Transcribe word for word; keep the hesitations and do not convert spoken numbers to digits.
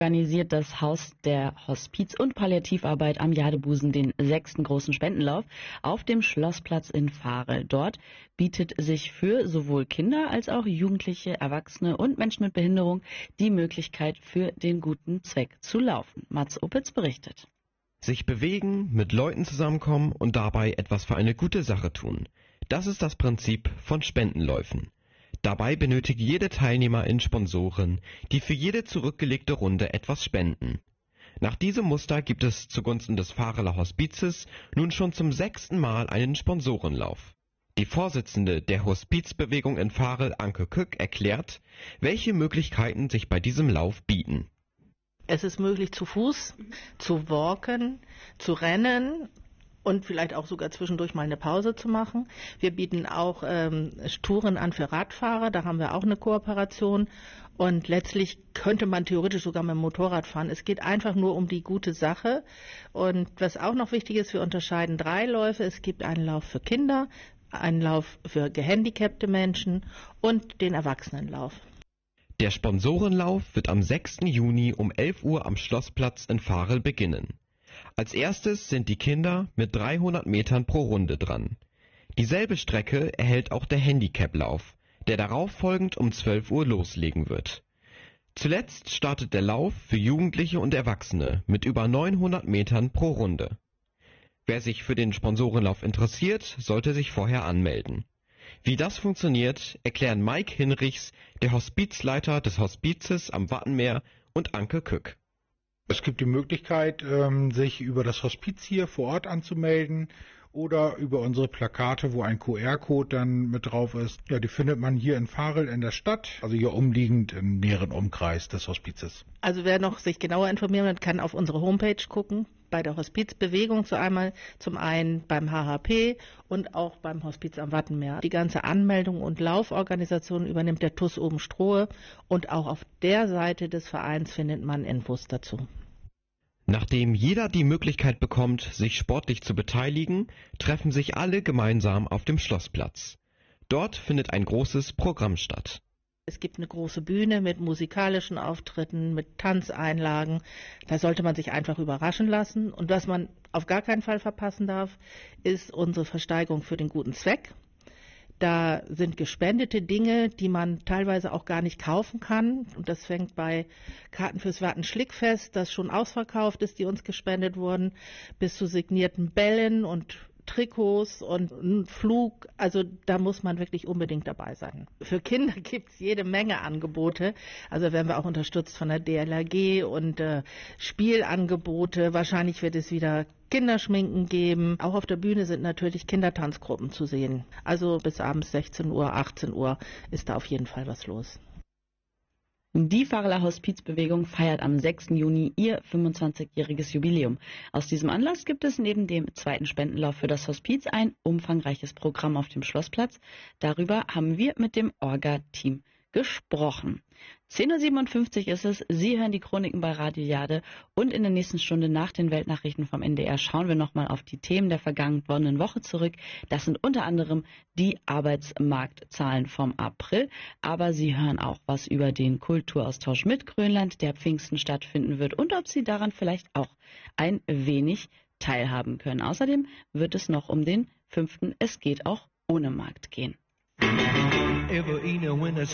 Organisiert das Haus der Hospiz- und Palliativarbeit am Jadebusen den sechsten großen Spendenlauf auf dem Schlossplatz in Varel. Dort bietet sich für sowohl Kinder als auch Jugendliche, Erwachsene und Menschen mit Behinderung die Möglichkeit, für den guten Zweck zu laufen. Mats Opitz berichtet. Sich bewegen, mit Leuten zusammenkommen und dabei etwas für eine gute Sache tun. Das ist das Prinzip von Spendenläufen. Dabei benötigt jede Teilnehmerin Sponsoren, die für jede zurückgelegte Runde etwas spenden. Nach diesem Muster gibt es zugunsten des Vareler Hospizes nun schon zum sechsten Mal einen Sponsorenlauf. Die Vorsitzende der Hospizbewegung in Varel, Anke Kück, erklärt, welche Möglichkeiten sich bei diesem Lauf bieten. Es ist möglich, zu Fuß zu walken, zu rennen und vielleicht auch sogar zwischendurch mal eine Pause zu machen. Wir bieten auch ähm, Touren an für Radfahrer, da haben wir auch eine Kooperation. Und letztlich könnte man theoretisch sogar mit dem Motorrad fahren. Es geht einfach nur um die gute Sache. Und was auch noch wichtig ist, wir unterscheiden drei Läufe. Es gibt einen Lauf für Kinder, einen Lauf für gehandicapte Menschen und den Erwachsenenlauf. Der Sponsorenlauf wird am sechsten Juni um elf Uhr am Schlossplatz in Varel beginnen. Als erstes sind die Kinder mit dreihundert Metern pro Runde dran. Dieselbe Strecke erhält auch der Handicap-Lauf, der darauf folgend um zwölf Uhr loslegen wird. Zuletzt startet der Lauf für Jugendliche und Erwachsene mit über neunhundert Metern pro Runde. Wer sich für den Sponsorenlauf interessiert, sollte sich vorher anmelden. Wie das funktioniert, erklären Mike Hinrichs, der Hospizleiter des Hospizes am Wattenmeer, und Anke Kück. Es gibt die Möglichkeit, sich über das Hospiz hier vor Ort anzumelden oder über unsere Plakate, wo ein Q R-Code dann mit drauf ist. Ja, die findet man hier in Varel in der Stadt, also hier umliegend im näheren Umkreis des Hospizes. Also wer noch sich genauer informieren will, kann auf unsere Homepage gucken, bei der Hospizbewegung zu einmal, zum einen beim H H P und auch beim Hospiz am Wattenmeer. Die ganze Anmeldung und Lauforganisation übernimmt der T U S Oben-Strohe und auch auf der Seite des Vereins findet man Infos dazu. Nachdem jeder die Möglichkeit bekommt, sich sportlich zu beteiligen, treffen sich alle gemeinsam auf dem Schlossplatz. Dort findet ein großes Programm statt. Es gibt eine große Bühne mit musikalischen Auftritten, mit Tanzeinlagen. Da sollte man sich einfach überraschen lassen. Und was man auf gar keinen Fall verpassen darf, ist unsere Versteigerung für den guten Zweck. Da sind gespendete Dinge, die man teilweise auch gar nicht kaufen kann. Und das fängt bei Karten fürs Warten-Schlickfest, das schon ausverkauft ist, die uns gespendet wurden, bis zu signierten Bällen und Trikots und einen Flug. Also da muss man wirklich unbedingt dabei sein. Für Kinder gibt es jede Menge Angebote. Also werden wir auch unterstützt von der D L R G und äh, Spielangebote. Wahrscheinlich wird es wieder Kinderschminken geben. Auch auf der Bühne sind natürlich Kindertanzgruppen zu sehen. Also bis abends sechzehn Uhr, achtzehn Uhr ist da auf jeden Fall was los. Die Vareler Hospizbewegung feiert am sechsten Juni ihr fünfundzwanzigjähriges Jubiläum. Aus diesem Anlass gibt es neben dem zweiten Spendenlauf für das Hospiz ein umfangreiches Programm auf dem Schlossplatz. Darüber haben wir mit dem Orga-Team gesprochen. zehn Uhr siebenundfünfzig ist es. Sie hören die Chroniken bei Radio Jade und in der nächsten Stunde nach den Weltnachrichten vom N D R schauen wir nochmal auf die Themen der vergangenen Woche zurück. Das sind unter anderem die Arbeitsmarktzahlen vom April, aber Sie hören auch was über den Kulturaustausch mit Grönland, der Pfingsten stattfinden wird und ob Sie daran vielleicht auch ein wenig teilhaben können. Außerdem wird es noch um den fünften Es geht auch ohne Markt gehen.